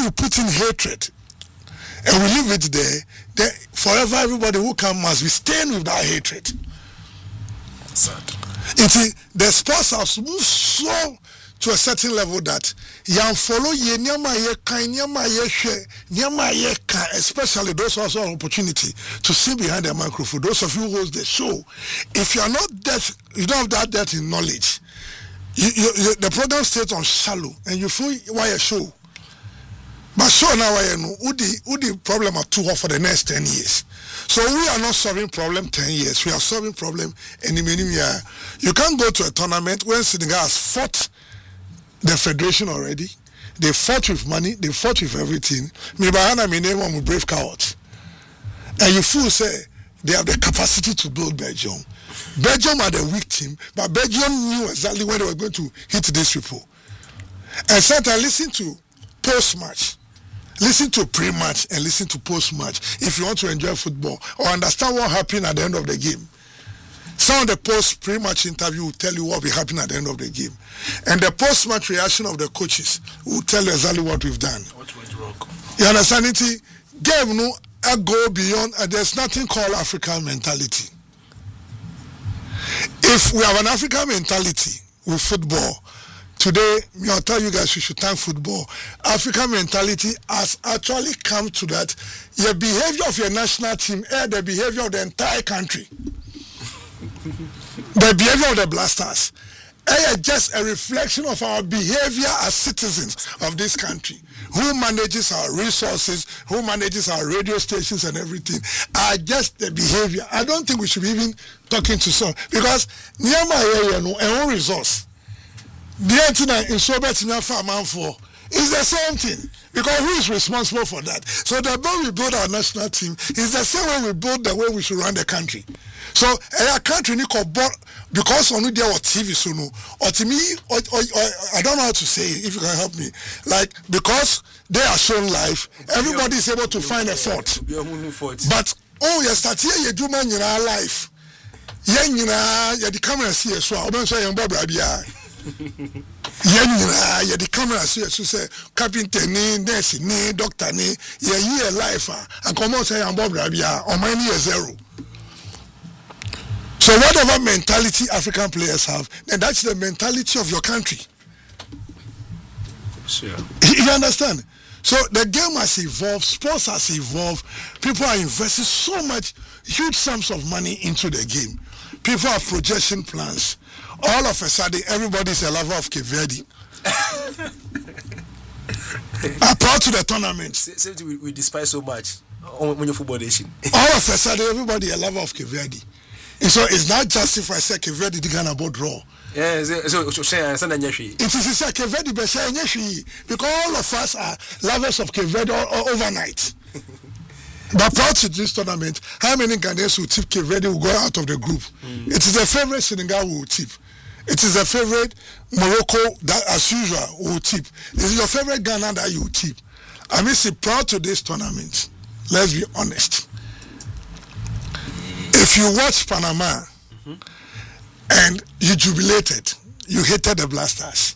we put in hatred and we leave it there, then forever everybody who come must be staying with that hatred. Sad. The sports have moved so to a certain level that you follow especially those who also have opportunity to sit behind the microphone, those of you who host the show. If you are not deaf, you don't have that depth in knowledge. The program stays on shallow and you feel why a show. But show now why the problem are too hot for the next 10 years. So we are not solving problem 10 years. We are solving problem in the minimum year. You can't go to a tournament when Senegal has fought the federation already. They fought with money. They fought with everything. Me brave cowards. And you feel say they have the capacity to build Belgium. Belgium are the weak team, but Belgium knew exactly when they were going to hit these people. And sometimes listen to post-match. Listen to pre-match and listen to post-match if you want to enjoy football or understand what happened at the end of the game. Some of the pre-match interview will tell you what will happen at the end of the game. And the post-match reaction of the coaches will tell you exactly what we've done. What went wrong? You understand it? Game no go beyond, there's nothing called African mentality. If we have an African mentality with football, today, I'll tell you guys, you should thank football. African mentality has actually come to that. Your behavior of your national team and the behavior of the entire country. The behavior of the Blasters is just a reflection of our behavior as citizens of this country. Who manages our resources, who manages our radio stations and everything, are just the behavior. I don't think we should be even talking to some, because near my area, no resource. The internet in so bad for is the same thing, because who is responsible for that? So the way we build our national team is the same way we build the way we should run the country. So our country because only there was TV so no, or to me, or I don't know how to say it, if you can help me. Like, because they are shown live, everybody is able to find a fault. But you start here, you do man in our life. You the camera see as well. Don't say the camera see as you say carpenter ni, nurse ni, doctor ni, year life and come on say Bob Rabia or many year zero. So whatever mentality African players have, then that's the mentality of your country. Sure. You understand? So the game has evolved, sports has evolved, people are investing so much, huge sums of money into the game. People have projection plans. All of a sudden, everybody's a lover of Cape Verde. I'm proud to the tournament. We despise so much when you're football nation. All of a sudden, everybody a lover of Cape Verde. And so it's not just if I say Cape Verde, they can about draw. Yeah, so it is a Cape Verde, because all of us are lovers of Cape Verde overnight. But proud to this tournament, how many Ghanaians will tip Cape Verde will go out of the group? It is a favorite Senegal will tip. It is a favorite Morocco that, as usual, will tip. It is your favorite Ghana that you will tip. I mean, see, proud to this tournament. Let's be honest. If you watch Panama and you jubilated, you hated the Blasters.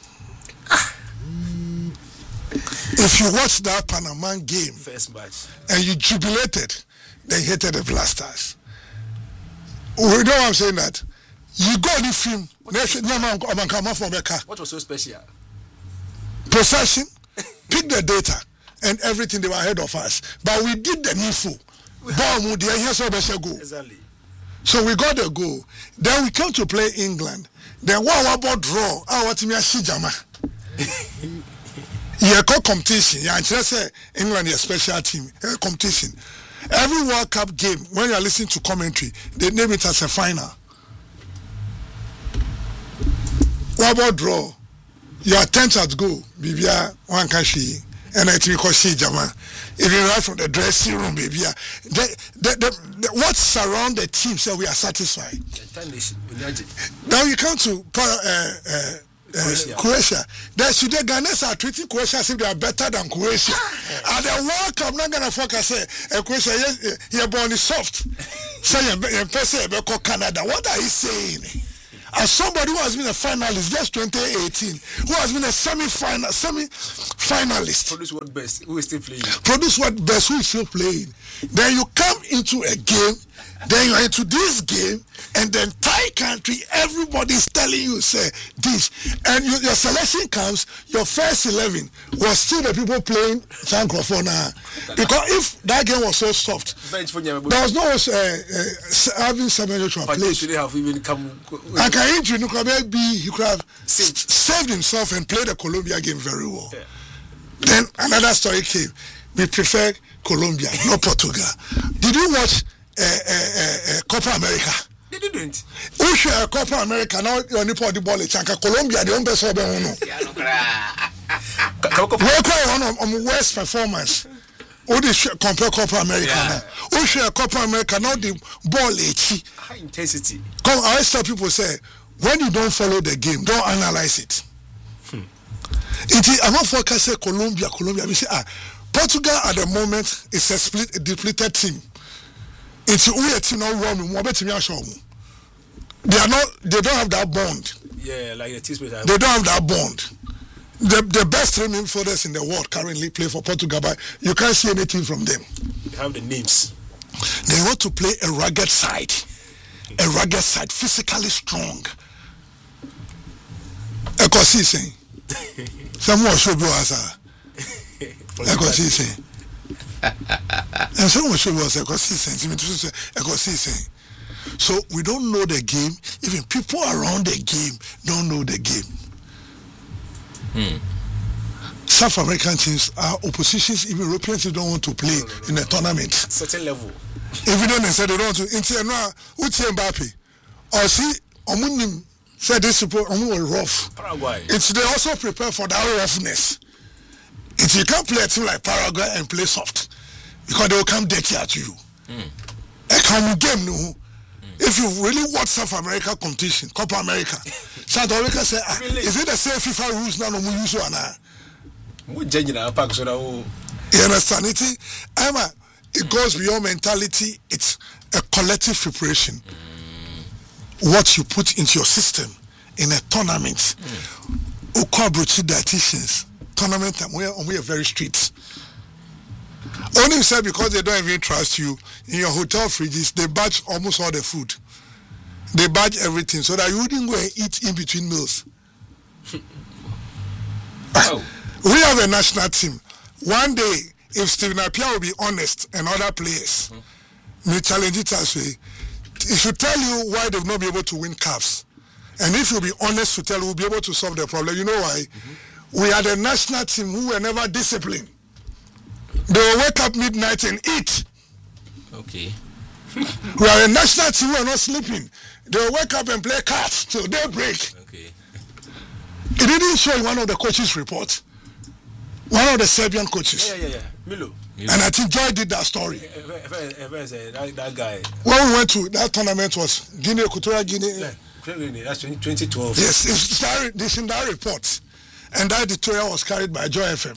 If you watch that Panama game first match and you jubilated, they hated the Blasters. We know what I'm saying that. You go on the film. What was so special? Possession, pick the data, and everything. They were ahead of us. But we did the needful. Exactly. So we got the goal. Then we come to play England. Then what about draw? What me Shijama? Yeah, competition. Yeah, just say England is a special team. Competition. Every World Cup game, when you are listening to commentary, they name it as a final. What about draw? Your attempt at goal, Bibia, one country, and I think because Shijama. If you right from the dressing room, baby, what surround the team, so we are satisfied. Now you come to Croatia. There should the Ghanaians are treating Croatia as if they are better than Croatia. And the World Cup, not gonna focus say Croatia, you're born is soft. So you Canada. What are you saying? as somebody who has been a finalist just 2018, who has been a semi-finalist. Produce what best? Who is still playing? Produce what best? Who is still playing? Then you come into a game, then you are into this game, and then Thai country, everybody is telling you, say, this. And your selection comes, your first 11 was still the people playing Sankrofona. Because if that game was so soft, there was no having Samuel to play. He could have saved himself and played the Colombia game very well. Yeah. Then another story came. We prefer Colombia, not Portugal. Did you watch Copa America? They didn't. Who share Copa America now? You only put the ball in Colombia. The only person who on worst performance. Who they compare Copa America now? Who share Copa America now? The ball high intensity. Come, I always tell people say when you don't follow the game, don't analyze it. I'm not focusing Colombia. We say Portugal at the moment is a depleted team. It's a team now running. They don't have that bond. Yeah, like the teams they don't have that bond. The best three midfielders in the world currently play for Portugal, but you can't see anything from them. They have the names. They want to play a rugged side, physically strong. Ecosystem. Someone should be us. Ecosystem. And someone should be us. Ecosystem. So we don't know the game. Even people around the game don't know the game. South American teams are oppositions. Even European teams don't want to play in a tournament. Certain level. Even then they said they don't want to. Mbappe or see Omunim said this support were rough. Paraguay. They also prepare for that roughness. You can't play a team like Paraguay and play soft because they will come dirty at you. A come game no. If you really watch South America competition, Copa America, South America say, is it the same FIFA rules now? No, we use one. You understand it? It goes beyond mentality. It's a collective preparation. What you put into your system in a tournament. Ukobruchi dietitians tournament. We are very strict. Only said because they don't even trust you in your hotel fridges, they batch almost all the food. They batch everything so that you wouldn't go and eat in between meals. We have a national team. One day, if Steven Appiah will be honest and other players, we challenge it as way. It should tell you why they've not been able to win cups. And if you'll be honest to tell you, we'll be able to solve the problem. You know why? We are the national team who were never disciplined. They will wake up midnight and eat. Okay. We are a national team who are not sleeping. They will wake up and play cards till daybreak. Okay. It didn't show in one of the coaches' reports. One of the Serbian coaches. Yeah. Milo. And I think Joy did that story. That guy. When we went to that tournament was Guinea, Equatorial Guinea. Yeah, that's 2012. Yes, it's in that report. And that editorial was carried by Joy FM.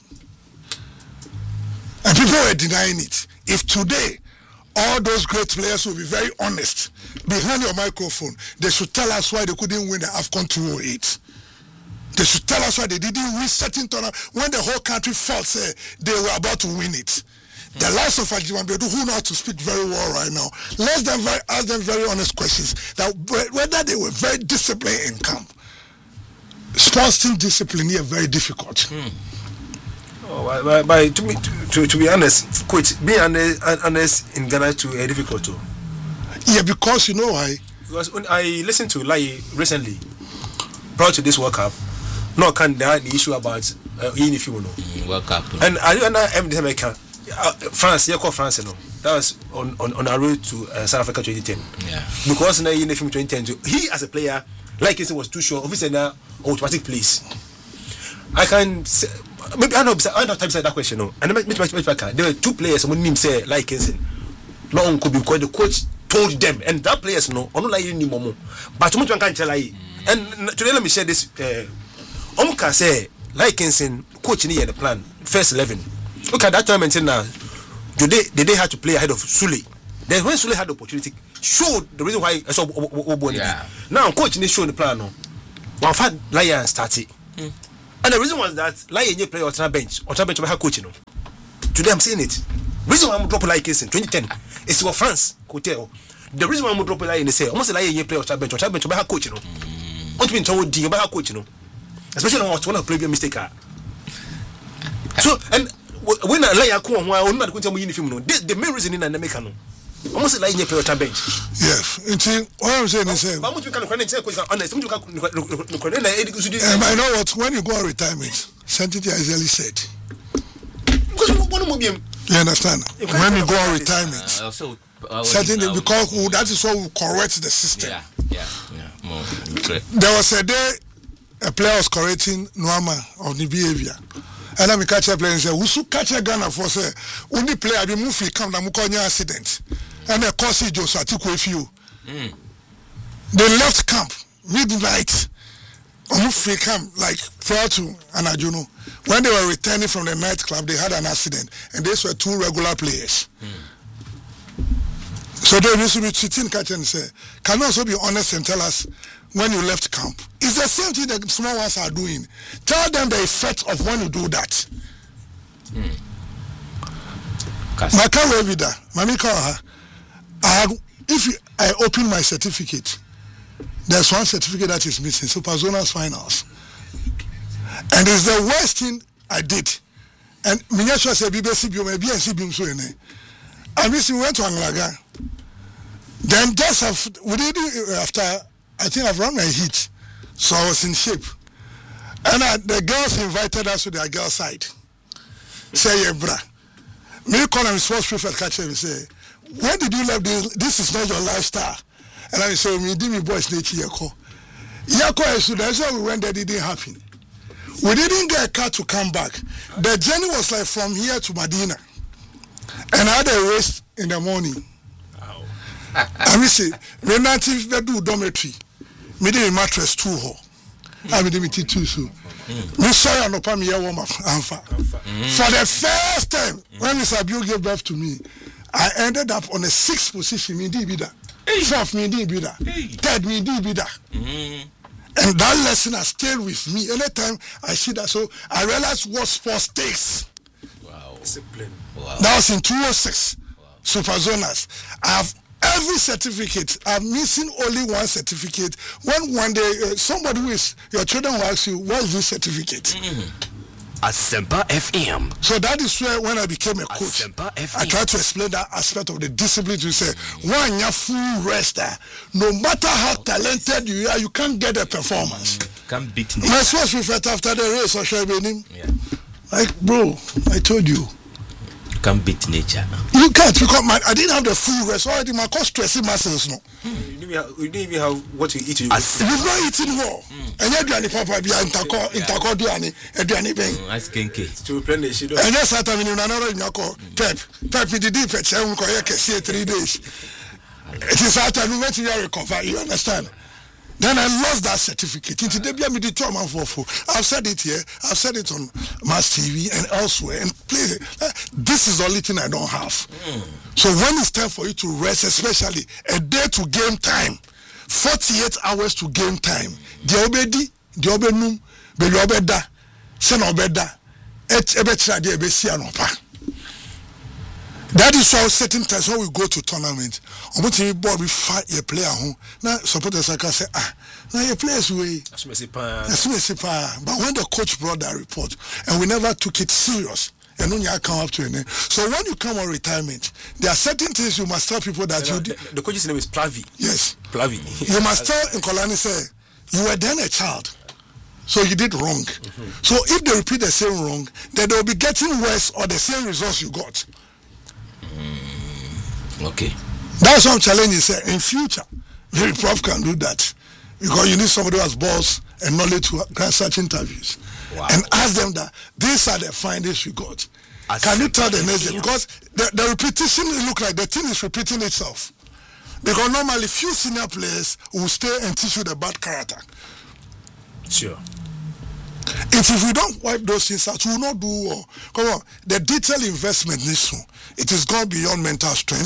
And people were denying it. If today, all those great players will be very honest behind your microphone, they should tell us why they couldn't win the AFCON 208. They should tell us why they didn't win certain tournament when the whole country felt they were about to win it. The likes of Ajimabedu, who know how to speak very well right now, ask them very honest questions that whether they were very disciplined in camp. Sports team discipline here very difficult. To be honest, coach, being honest in Ghana too is difficult too. Yeah, because you know why? Because when I listened to Lai recently, prior to this World Cup, no can the issue about if you know World Cup. And I America, France, France, no. That was on our road to South Africa 2010. Yeah. Because now in the film 2010, he as a player, like he was too sure, obviously now automatic place. I can say, maybe I know time that question. No, and there were two players. Someone named say like no one could be because the coach told them, and that players no, or not like any more. But too much one can't tell I. And today let me share this. Can say like coach in the plan first 11. Look at that tournament now. Today they had to play ahead of Sule. Then when Sule had the opportunity, show the reason why I saw body. Yeah. Now coach need show the plan no. One fact Lion started. And the reason was that Lion you play on bench we have coach no. Today I'm saying it. Reason why I'm dropping like this in 2010 is for France hotel. The reason why I'm dropping like in the say almost like you play on bench we have coach no. What mean to do we have coach no. Especially when one of previous mistake. So and when I like come why only going to tell me uniform no. The main reason in America no. Almost like you play on bench. Yes. What I'm saying is how much you can say coach honest. I know what when you go on retirement, Sanchez easily said. You understand? When you go on retirement, certainly because that is what will correct the system. Yeah. There was a day a player was correcting Nuama of the behavior. And I'm a catcher player and say, "We should catch a gunner for say, only player be move come na mukonya accident." And the cause is just with you. They left camp midnight. Free camp like prior to Anajuno. When they were returning from the nightclub, they had an accident, and these were two regular players. So they used to be sitting catcher and say, "Can you also be honest and tell us when you left camp?" It's the same thing that small ones are doing. Tell them the effect of when you do that. If I open my certificate, there's one certificate that is missing, Superzonas Finals. And it's the worst thing I did. And Minyasha said, I miss we went to Anglaga. Then just after, I think I've run my heat. So I was in shape. And the girls invited us to their girl side. Say, yeah, bra. Me call him sports prefect catch him and say, "Where did you leave this? This is not your lifestyle." And I say, "Me did me boys nature Yako. Yako is that's why we went there. It didn't happen. We didn't get a car to come back. The journey was like from here to Medina, and I had a race in the morning. I mean, say, we native they do dormitory. Me did mattress 2 ho. I mean, me 2 so. Me sorry no pa me warm up. For the first time when Mr. Bill gave birth to me, I ended up on the 6th position. Me did be that. 4th me did be that. 3rd me did be that. And that lesson has stayed with me. Anytime I see that, so I realized what sports takes. Wow. Discipline. Wow. That was in 206. Wow. Superzonas. I have every certificate. I'm missing only one certificate. When one day somebody who is your children will ask you, "What's this certificate?" Asempa FM. So that is where when I became a coach, I tried to explain that aspect of the discipline to say, when you're full rester, no matter how talented you are, you can't get a performance. Can't beat my sports prefect after the race, or should I be like, bro, I told you. Can't beat nature. You can't because I didn't have the full rest already. My cost stressing muscles no. You didn't even have what you eat. You've not eaten well. And you're doing papa be interco doing eduani bang. Ice kinky. To replenish it. And yes, I mean another in your call. Pep me the deep fetch. I'm going to say 3 days. It is after we went to recover. You understand? Then I lost that certificate. I've said it here. I've said it on Mass TV and elsewhere. And please, this is the only thing I don't have. So when it's time for you to rest, especially a day to game time, 48 hours to game time, the obedi, the obenum, the obeda, sen obeda, ebetra de ebesia no pa. That is why certain times when we go to tournament, we fight a player who now supporters can say, now your players way. But when the coach brought that report and we never took it serious, and when you come up to it. So when you come on retirement, there are certain things you must tell people that you did. The coach's name is Plavi. Yes. Plavi. You must tell Nkolani say, you were then a child. So you did wrong. So if they repeat the same wrong, then they'll be getting worse or the same results you got. Okay. That's what I'm challenging. In future, the prof can do that because you need somebody who has balls and knowledge to grant such interviews and ask them that these are the findings we got. Can you tell the next day? Because the repetition look like the thing is repeating itself. Because normally few senior players will stay and teach you the bad character. Sure. If we don't wipe those things out, we will not do well. Come on, the detailed investment needs to. It is gone beyond mental strength.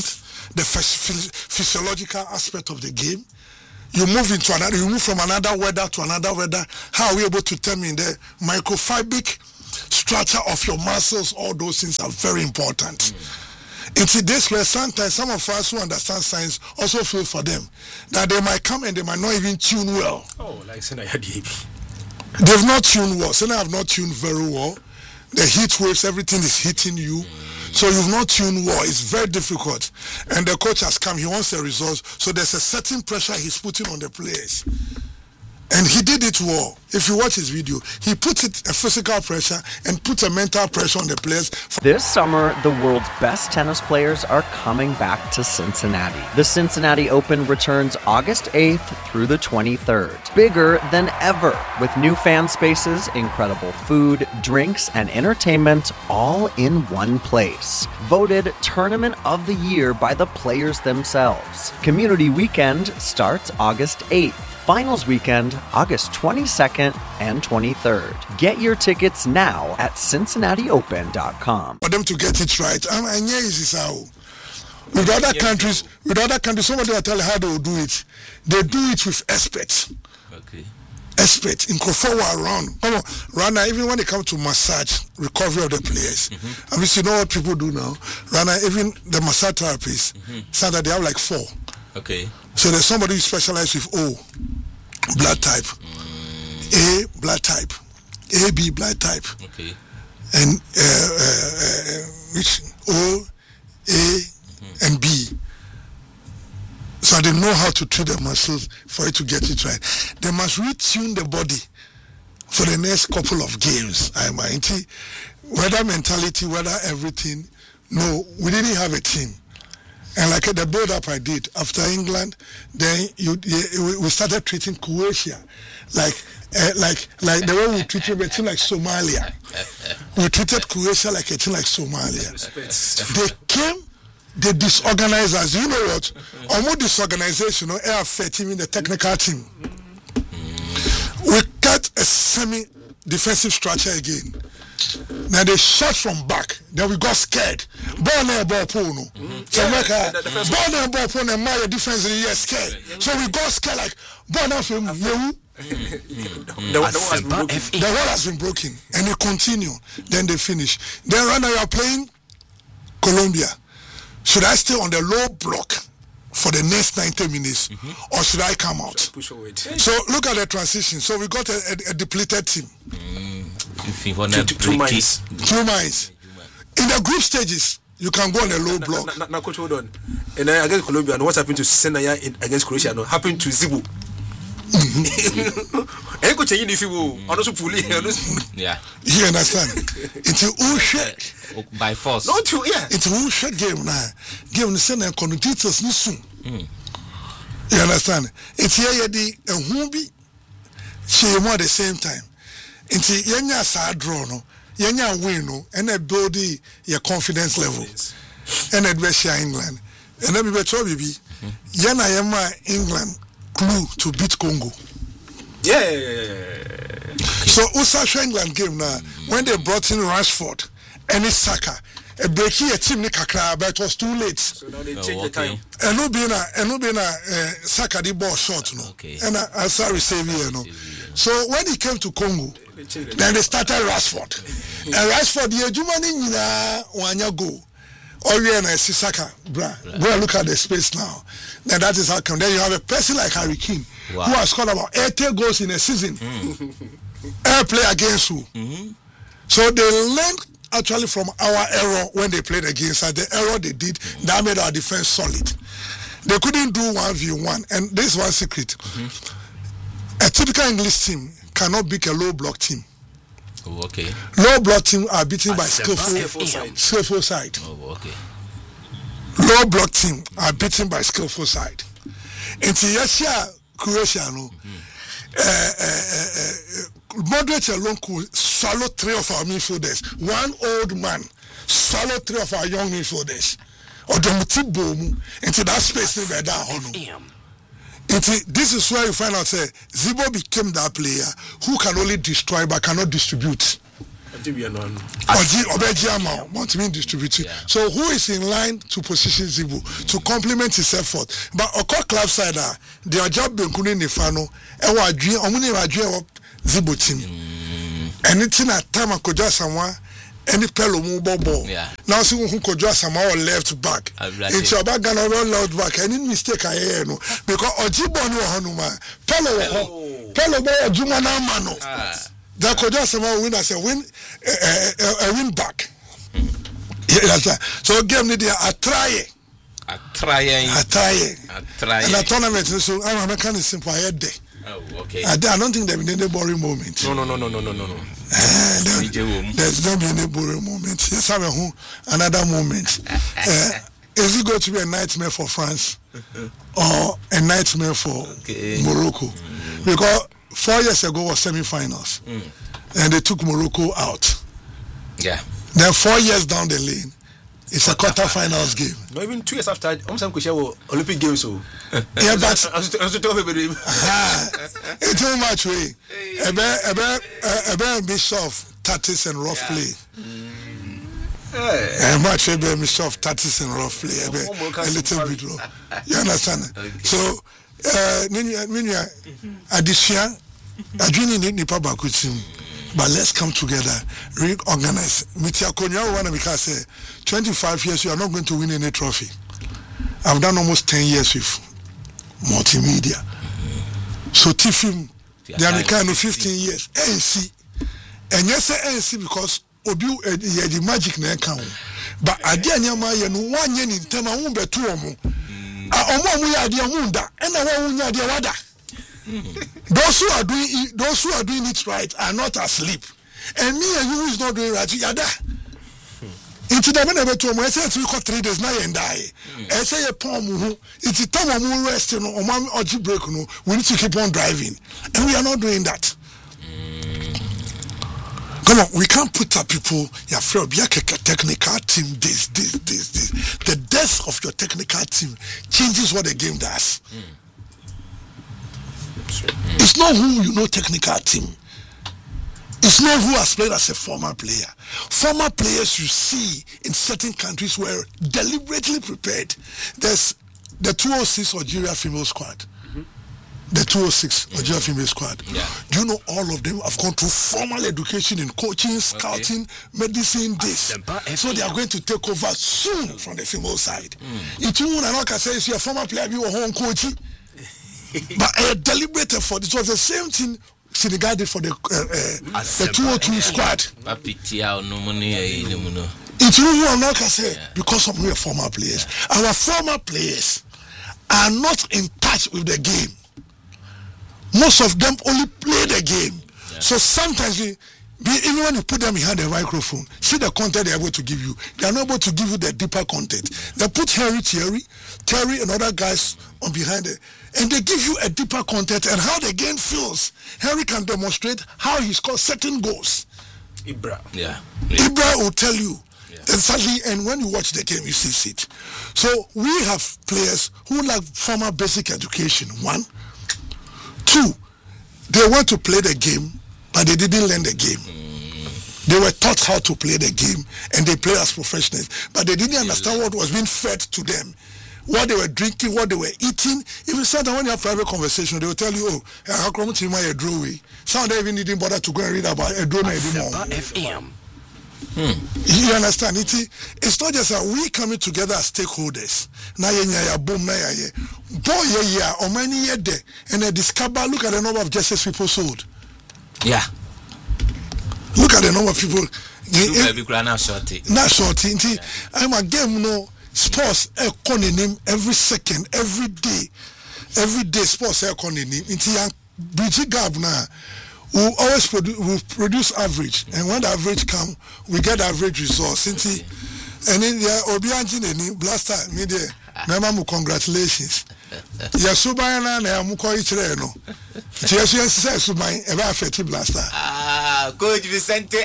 the physiological aspect of the game. You move from another weather to another weather. How are we able to determine the microfibric structure of your muscles? All those things are very important. In today's class, sometimes some of us who understand science also feel for them that they might come and they might not even tune well. Oh, like Senna Yadi. They've not tuned well. Senna have not tuned very well. The heat waves, everything is hitting you. So you've not tuned well. It's very difficult. And the coach has come. He wants the results. So there's a certain pressure he's putting on the players. And he did it well. If you watch his video, he put it a physical pressure and put a mental pressure on the players. This summer, the world's best tennis players are coming back to Cincinnati. The Cincinnati Open returns August 8th through the 23rd. Bigger than ever, with new fan spaces, incredible food, drinks, and entertainment all in one place. Voted Tournament of the Year by the players themselves. Community Weekend starts August 8th. Finals weekend, August 22nd and 23rd. Get your tickets now at CincinnatiOpen.com. For them to get it right, and yeah, is how. With other countries, somebody will tell you how they will do it. They do it with experts. Okay. Experts in Kofowa around. Come on, Rana, even when it comes to massage, recovery of the players. I mean, you know what people do now? Rana, even the massage therapists, say that they have like 4. Okay. So there's somebody who specializes with O, blood type, A, blood type, AB, blood type, Okay. and which O, A, and B. So they know how to treat the muscles for it to get it right. They must retune the body for the next couple of games. Whether mentality, whether everything. No, we didn't have a team. And like the build-up I did after England, then we started treating Croatia like the way we treated a team like Somalia. We treated Croatia like a team like Somalia. They came, they disorganized us. You know what? Almost disorganization, air affect even the technical team. We got a semi-defensive structure again. Now they shot from back. Then we got scared. Ball and ball pull no. So ball and ball pull and my defense is scared. So we got scared like ball and from the wall has been broken and they continue. Then they finish. Then right now you are playing Colombia. Should I stay on the low block for the next 90 minutes or should I come out? So look at the transition. So we got a depleted team. Two minds. In the group stages, you can go on a low block. Now, coach, hold on. And against Colombia, and what's happened to Senaya against Croatia? No, happened to Zibu. Yeah. You understand? It's a shit. By force. No, yeah. It's a shit game now. Game the same connotations soon. You understand? It's here the who be she more at the same time. It's yenya sad draw no, yenya win no, and a build your confidence level. And it be share England. And then we be try be yena yema England clue to beat Congo. Yeah. So Usasha England game now when they brought in Rashford and Saka, a breaking a team ni kakra, but it was too late. So now they change the time. And no be na Saka the ball short no. Okay. And I sorry save you no. So when he came to Congo, then they started Rashford. And Rashford the Jumani nyina wanya go. Ori and Saka, bro, look at the space now. Then that is how come. Then you have a person like Harry Kane, who has scored about 80 goals in a season. Air play against who? So they learned actually from our error when they played against us. The error they did, that made our defense solid. They couldn't do 1v1. And this is one secret. A typical English team cannot beat a low block team. Oh, okay. Low block team are beaten by skillful side. Oh, okay. Low block team are beaten by skillful side. Until Russia, Croatia, no. Moderate alone could swallow 3 of our midfielders. One old man swallow 3 of our young midfielders. Or the Mutibomu into that space in there. This is where you find out Zibo became that player who can only destroy but cannot distribute. Obejiama want to be distributed. Yeah. So who is in line to position Zibo to complement his effort? But Oko club side, their job being Kuni Nifano, Ewa Adri, Omuni Adri Zibo team. Anything at time I could just someone. Any fellow move ball. Yeah. Now see who could just somehow left back. It's your back and all left back. Any mistake I hear no because Ojibo no Hanuma. Fellow boy Jumana Mano. That could just somehow win as a win back. So game need a try. A trying. And a tournament so I'm kind of simple head day. Oh, okay. I don't think there will be any boring moment. No. There's not be any boring moment. Yes, I mean, another moment. Is it going to be a nightmare for France or a nightmare for Morocco? Because 4 years ago was semi-finals, and they took Morocco out. Yeah. Then 4 years down the lane, it's a quarter-finals game. Not even 2 years after, I'm saying Olympic Games. So yeah, but it's too much way. A bit soft tactics and rough play. A much a bit soft tactics and rough play. A little bit rough. You understand? So, addition, I didn't need Nipa Bakutim. But let's come together, reorganize. Mitia Konya wanna because 25 years you are not going to win any trophy. I've done almost 10 years with multimedia. So Tifim, they are kind of 15 years. ANC. And yes, ANC because Obu the magic na account. But Adia Nyama no 1 year in term won't be 2 or more. Omo mu ya dia munda, and I won't ya dia wada. Those who are doing it right are not asleep, and me and you who is not doing right, you are there. Into the minute to me, I say 3 days now and die. I say a palm who it's a time of rest, you know, or man or break, you know, we need to keep on driving, and we are not doing that. Come on, we can't put up people. You're afraid of your technical team. This. The death of your technical team changes what the game does. It's not who you know technical team. It's not who has played as a former player. Former players you see in certain countries were deliberately prepared. There's the 206 Algeria female squad. The 206 Algeria female squad. Yeah. Do you know all of them have gone through formal education in coaching, scouting, medicine, this. So they are going to take over soon from the female side. If you want to say you're a former player, you are home coaching. But a deliberate effort. It was the same thing Senegal did for the 202 squad. It's who I'm not gonna say because of we are former players. Our former players are not in touch with the game. Most of them only play the game. So sometimes even when you put them behind the microphone, see the content they're able to give you. They are not able to give you the deeper content. They put Terry and other guys on behind it, and they give you a deeper content and how the game feels. Harry can demonstrate how he scores certain goals. Ibra will tell you. And sadly, and when you watch the game, you see it. So we have players who lack formal basic education. 1, 2, they want to play the game, but they didn't learn the game. They were taught how to play the game, and they play as professionals, but they didn't understand what was being fed to them, what they were drinking, what they were eating. If you sat down when you have private conversation, they will tell you, how come you my drawing? Some of them even didn't bother to go and read about a drone anymore. FM. You understand? It's not just that we coming together as stakeholders. And they discover, look at the number of jerseys people sold. Yeah. Look at the number of people. Not shorty. I'm a game, sports economy every second, every day. Every day, sports economy. It's bridge gap now. We always produce average, and when the average come, we get average results. And then Obianji Blaster media, Mama, congratulations. Yasubayana na Muko Ichireno. Chesu says my ever fetty Blaster. Coach Vicente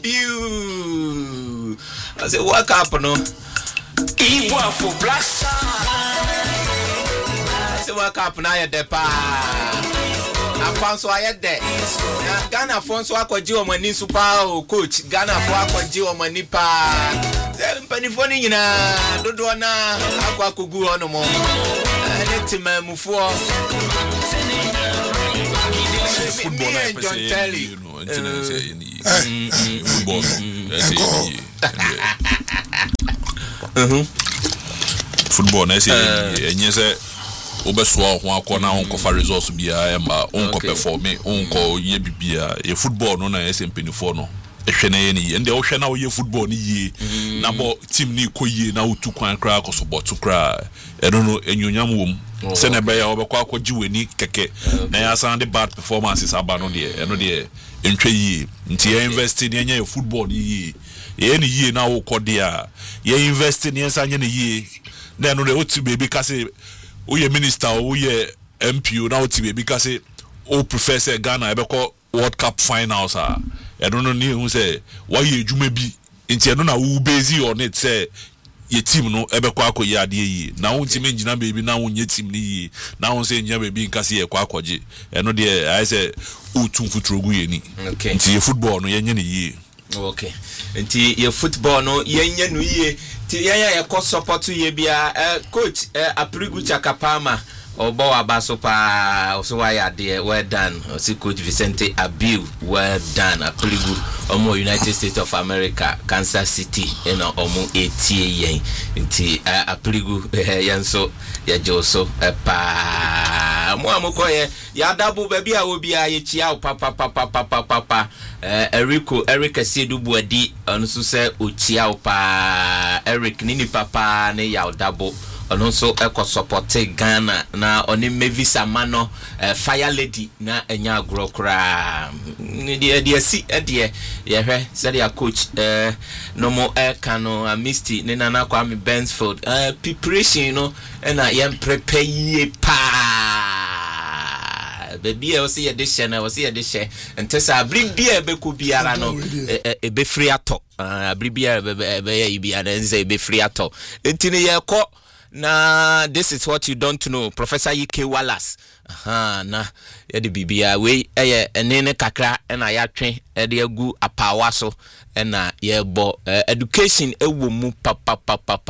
Abiu. I say, wake up, no? Iwa for Blaster. I say, wake up now, your depa. Afanso ayede. Ghana fonso akwaji omani super coach. Ghana fo akwaji omani pa. Mpanifo ni nyina dodo na akwa kogu hono mo. Ene tima mufuo. Football na John Terry. Football. Football na say enye say obeso ho akona onko fa results bia emba onko perform onko ye bibia e football no na SMP4 no ehwe na ye ni ende o hwe na o ye football ni ye na bo team ni ko ye na otu kwan kra ko support kra e no enyonyam wom se na be ya obekwa akwaji weni keke na ya san the bad performances aba no de e no de entwe ye nti ye invest in ye football ni ye ni ye na wo kodia ye invest in ye san ye ni ye na no de otu baby kase o ye minister o ye MP na otu baby kase o professor Ghana ebeko World Cup finals I don't know who say why you juma bi nti no na wo base on it say ye team no ebekwa akoye ade yi na wo team engina baby na wo nye team ni yi na wo say nya baby nkase ye kwa akoje eno de I say o tun futrogu ye ni nti ye football no ye nye ni yi okay nti ye football no ye nye no yi ti ye ko support ye bia coach Aprigu Chakapama Obo abaso pa so why there well done see coach Vicente Abiu well done Aprigu omo United States of America Kansas City omo etie yen nti Aprigu yanso ya joso pa mo amokoye ya dabu baby a obi a ye chia papa Eric Sedu Buadi onso se o chia pa Eric nini papa ne ya dabu onso eko support Ghana na oni Mevisa Mano Fire Lady na enya agrokra de si de ye hwe said ya coach no mo kano Misty ne na Kwame Bensfield preparation no na yem prepare ye pa baby e o se ye de she na o se ye de she ntesa bring bia be ko biara no e be free ato bring bia be ye bia na nze be free ato entini ye ko na this is what you don't know Professor Ike Wallace na ye de bibia we eye enene kakra na ya twen e de agu apawa so na ye bo education ewo mu papa